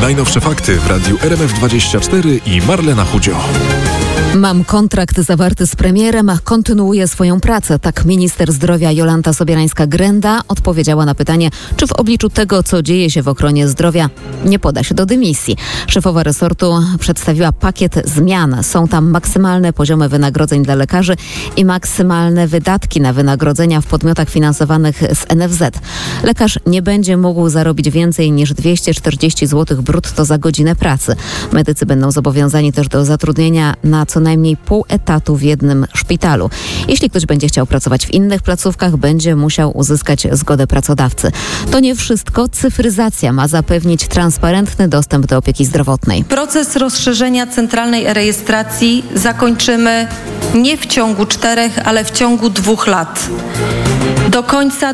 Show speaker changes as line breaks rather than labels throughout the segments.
Najnowsze fakty w radiu RMF24 i Marlena Chudzio.
Mam kontrakt zawarty z premierem, kontynuuję swoją pracę. Tak minister zdrowia Jolanta Sobierańska-Grenda odpowiedziała na pytanie, czy w obliczu tego, co dzieje się w ochronie zdrowia, nie poda się do dymisji. Szefowa resortu przedstawiła pakiet zmian. Są tam maksymalne poziomy wynagrodzeń dla lekarzy i maksymalne wydatki na wynagrodzenia w podmiotach finansowanych z NFZ. Lekarz nie będzie mógł zarobić więcej niż 240 zł brutto za godzinę pracy. Medycy będą zobowiązani też do zatrudnienia na co najmniej pół etatu w jednym szpitalu. Jeśli ktoś będzie chciał pracować w innych placówkach, będzie musiał uzyskać zgodę pracodawcy. To nie wszystko. Cyfryzacja ma zapewnić transparentny dostęp do opieki zdrowotnej.
Proces rozszerzenia centralnej rejestracji zakończymy nie w ciągu 4, ale w ciągu 2 lat. Do końca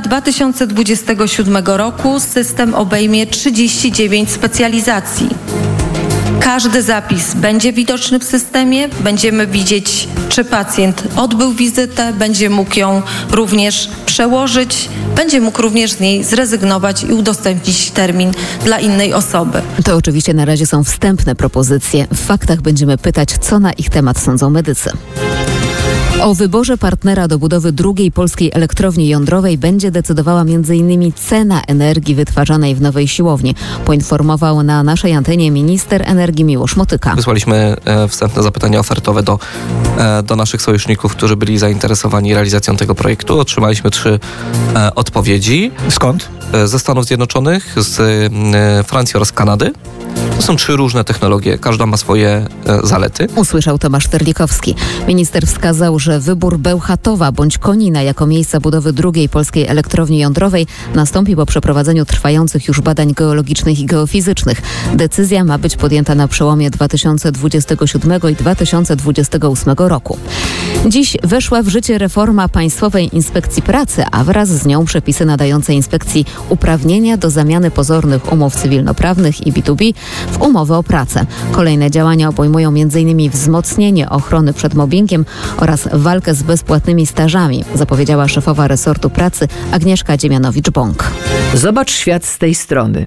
2027 roku system obejmie 39 specjalizacji. Każdy zapis będzie widoczny w systemie, będziemy widzieć, czy pacjent odbył wizytę, będzie mógł ją również przełożyć, będzie mógł również z niej zrezygnować i udostępnić termin dla innej osoby.
To oczywiście na razie są wstępne propozycje. W faktach będziemy pytać, co na ich temat sądzą medycy. O wyborze partnera do budowy drugiej polskiej elektrowni jądrowej będzie decydowała m.in. cena energii wytwarzanej w nowej siłowni, poinformował na naszej antenie minister energii Miłosz Motyka.
Wysłaliśmy wstępne zapytania ofertowe do naszych sojuszników, którzy byli zainteresowani realizacją tego projektu. Otrzymaliśmy 3 odpowiedzi.
Skąd?
Ze Stanów Zjednoczonych, z Francji oraz Kanady. To są 3 różne technologie, każda ma swoje zalety.
Usłyszał Tomasz Terlikowski. Minister wskazał, że wybór Bełchatowa bądź Konina jako miejsca budowy drugiej polskiej elektrowni jądrowej nastąpi po przeprowadzeniu trwających już badań geologicznych i geofizycznych. Decyzja ma być podjęta na przełomie 2027 i 2028 roku. Dziś weszła w życie reforma Państwowej Inspekcji Pracy, a wraz z nią przepisy nadające inspekcji uprawnienia do zamiany pozornych umów cywilnoprawnych i B2B w umowy o pracę. Kolejne działania obejmują m.in. wzmocnienie ochrony przed mobbingiem oraz walkę z bezpłatnymi stażami, zapowiedziała szefowa resortu pracy Agnieszka Dziemianowicz-Bąk.
Zobacz świat z tej strony.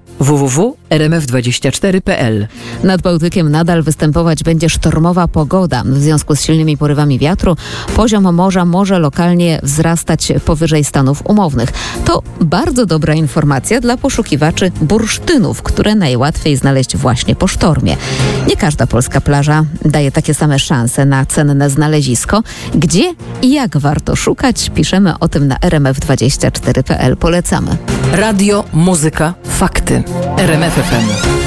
www.rmf24.pl.
Nad Bałtykiem nadal występować będzie sztormowa pogoda. W związku z silnymi porywami wiatru poziom morza może lokalnie wzrastać powyżej stanów umownych. To bardzo dobra informacja dla poszukiwaczy bursztynów, które najłatwiej znaleźć właśnie po sztormie. Nie każda polska plaża daje takie same szanse na cenne znalezisko. Gdzie i jak warto szukać? Piszemy o tym na rmf24.pl. Polecamy.
Radio, muzyka, fakty. RMF FM.